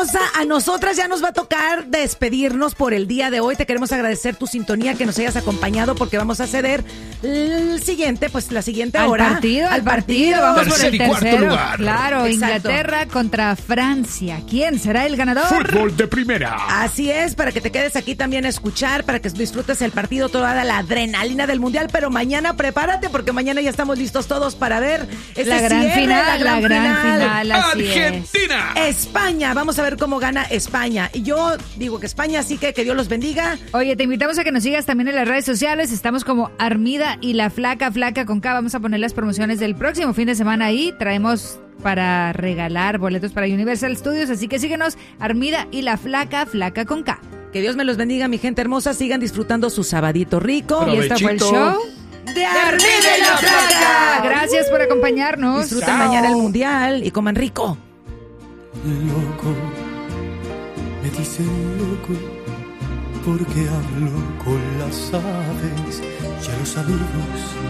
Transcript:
hermosa, a nosotras ya nos va a tocar despedirnos por el día de hoy. Te queremos agradecer tu sintonía, que nos hayas acompañado, porque vamos a ceder la siguiente hora. Al partido. Vamos por Tercer el y cuarto tercero. lugar. Claro, Exacto. Inglaterra contra Francia. ¿Quién será el ganador? Fútbol de primera. Así es, para que te quedes aquí también a escuchar, para que disfrutes el partido, toda la adrenalina del Mundial. Pero mañana prepárate, porque mañana ya estamos listos todos para ver ese La gran cierre, final, la gran final. así es. Argentina. España, vamos a ver cómo gana España. Y yo digo que España, así que Dios los bendiga. Oye, te invitamos a que nos sigas también en las redes sociales. Estamos como Armida y la Flaca con K. Vamos a poner las promociones del próximo fin de semana ahí. Traemos para regalar boletos para Universal Studios. Así que síguenos, Armida y la Flaca con K. Que Dios me los bendiga, mi gente hermosa. Sigan disfrutando su sabadito rico. Y este fue el Provechito. show de Armida y la Flaca. Gracias por acompañarnos. Disfruten Chao. mañana el Mundial y coman rico. Loco, me dicen loco, porque hablo con las aves y a los amigos